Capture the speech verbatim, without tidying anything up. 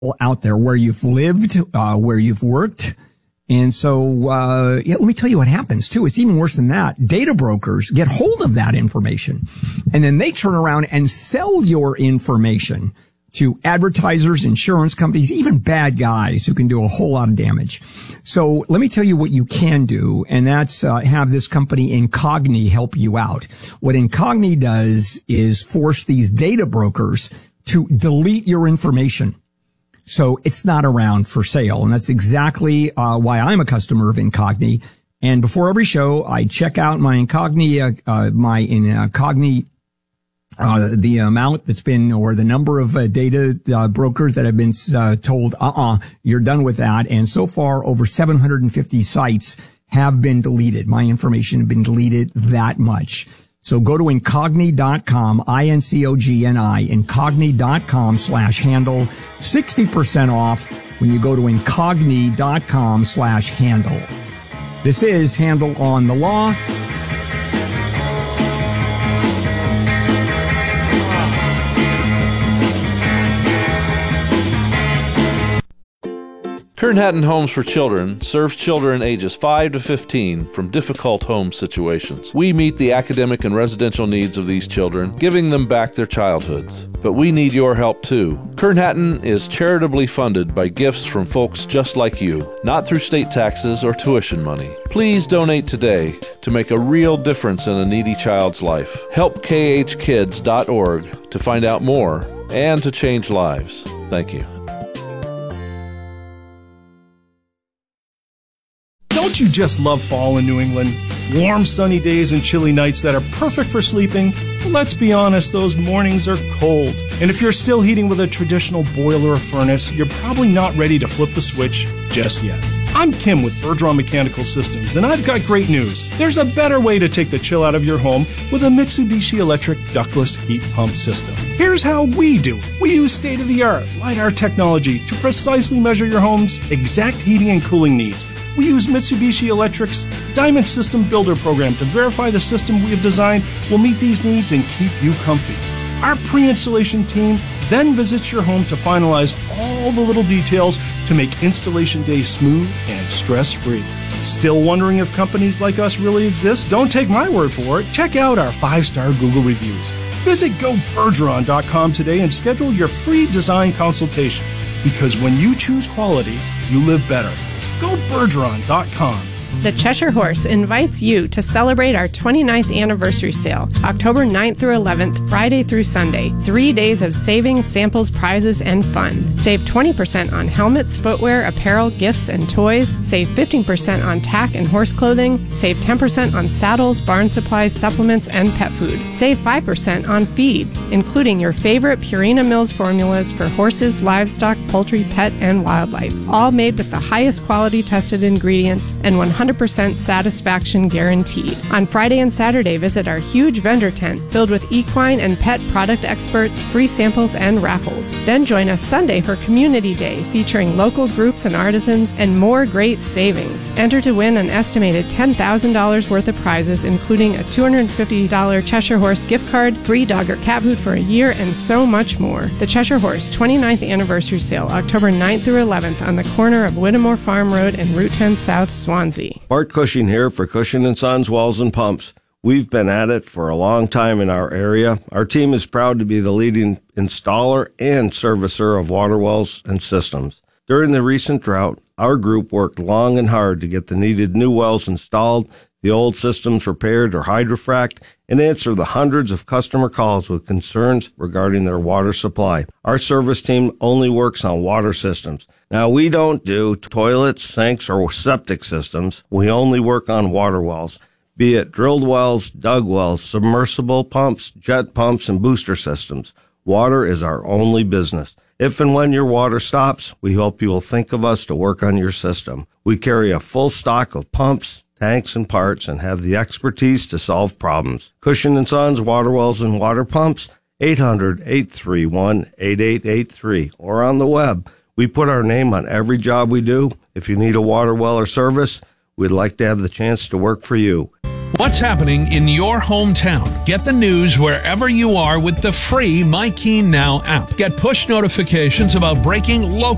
out there where you've lived, uh, where you've worked. And so, uh, yeah, let me tell you what happens too. It's even worse than that. Data brokers get hold of that information and then they turn around and sell your information to advertisers, insurance companies, even bad guys who can do a whole lot of damage. So let me tell you what you can do, and that's uh, have this company Incogni help you out. What Incogni does is force these data brokers to delete your information, so it's not around for sale. And that's exactly uh, why I'm a customer of Incogni. And before every show, I check out my Incogni, uh, uh, my Incogni Uh, the amount that's been, or the number of uh, data uh, brokers that have been uh, told, uh-uh, you're done with that. And so far, over seven hundred fifty sites have been deleted. My information has been deleted that much. So go to Incogni dot com, I N C O G N I, Incogni dot com slash handle, sixty percent off when you go to Incogni dot com slash handle. This is Handle on the Law. Kern Hatton Homes for Children serves children ages five to fifteen from difficult home situations. We meet the academic and residential needs of these children, giving them back their childhoods. But we need your help too. Kern Hatton is charitably funded by gifts from folks just like you, not through state taxes or tuition money. Please donate today to make a real difference in a needy child's life. Help K H kids dot org to find out more and to change lives. Thank you. Don't you just love fall in New England? Warm, sunny days and chilly nights that are perfect for sleeping? Well, let's be honest, those mornings are cold. And if you're still heating with a traditional boiler or furnace, you're probably not ready to flip the switch just yet. I'm Kim with Bergeron Mechanical Systems, and I've got great news. There's a better way to take the chill out of your home with a Mitsubishi electric ductless heat pump system. Here's how we do it. We use state-of-the-art LiDAR technology to precisely measure your home's exact heating and cooling needs. We use Mitsubishi Electric's Diamond System Builder program to verify the system we have designed will meet these needs and keep you comfy. Our pre-installation team then visits your home to finalize all the little details to make installation day smooth and stress-free. Still wondering if companies like us really exist? Don't take my word for it. Check out our five-star Google reviews. Visit go bergeron dot com today and schedule your free design consultation. Because when you choose quality, you live better. go bergeron dot com. The Cheshire Horse invites you to celebrate our twenty-ninth anniversary sale, October ninth through eleventh, Friday through Sunday. Three days of savings, samples, prizes, and fun. Save twenty percent on helmets, footwear, apparel, gifts, and toys. Save fifteen percent on tack and horse clothing. Save ten percent on saddles, barn supplies, supplements, and pet food. Save five percent on feed, including your favorite Purina Mills formulas for horses, livestock, poultry, pet, and wildlife. All made with the highest quality tested ingredients and one hundred percent satisfaction guaranteed. On Friday and Saturday, visit our huge vendor tent filled with equine and pet product experts, free samples, and raffles. Then join us Sunday for Community Day, featuring local groups and artisans and more great savings. Enter to win an estimated ten thousand dollars worth of prizes, including a two hundred fifty dollars Cheshire Horse gift card, free dog or cat food for a year, and so much more. The Cheshire Horse twenty-ninth Anniversary Sale, October ninth through eleventh on the corner of Whittemore Farm Road and Route ten South, Swansea. Bart Cushing here for Cushing and Sons Wells and Pumps. We've been at it for a long time in our area. Our team is proud to be the leading installer and servicer of water wells and systems. During the recent drought, our group worked long and hard to get the needed new wells installed, the old systems repaired or hydrofrac'd, and answer the hundreds of customer calls with concerns regarding their water supply. Our service team only works on water systems. Now, we don't do toilets, sinks, or septic systems. We only work on water wells, be it drilled wells, dug wells, submersible pumps, jet pumps, and booster systems. Water is our only business. If and when your water stops, we hope you will think of us to work on your system. We carry a full stock of pumps, tanks, and parts, and have the expertise to solve problems. Cushing and Sons Water Wells and Water Pumps, eight hundred, eight three one, eight eight eight three, or on the web. We put our name on every job we do. If you need a water well or service, we'd like to have the chance to work for you. What's happening in your hometown? Get the news wherever you are with the free My Keen Now app. Get push notifications about breaking local